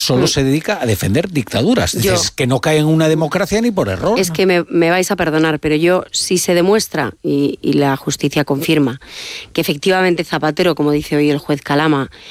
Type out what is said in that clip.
solo se dedica a defender dictaduras. Dices que no cae en una democracia ni por error. Es que me vais a perdonar, pero yo, si se demuestra, y la justicia confirma, que efectivamente Zapatero, como dice hoy el juez Calama,